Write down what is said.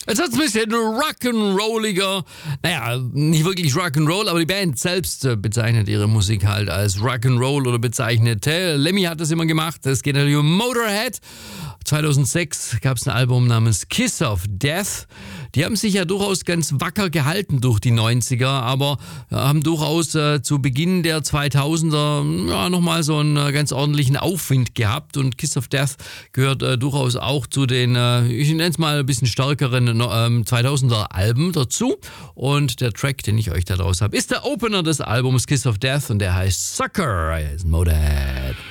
Jetzt wird's ein bisschen rock'n'rolliger. Naja, nicht wirklich Rock'n'Roll, aber die Band selbst bezeichnet ihre Musik halt als Rock'n'Roll oder bezeichnet. Lemmy hat das immer gemacht. Es geht natürlich um Motorhead. 2006 gab es ein Album namens Kiss of Death. Die haben sich ja durchaus ganz wacker gehalten durch die 90er, aber haben durchaus zu Beginn der 2000er nochmal so einen ganz ordentlichen Aufwind gehabt. Und Kiss of Death gehört durchaus auch zu den, ich nenne es mal ein bisschen stärkeren 2000er Alben dazu. Und der Track, den ich euch da draus habe, ist der Opener des Albums Kiss of Death und der heißt Sucker. Er ist Motorhead.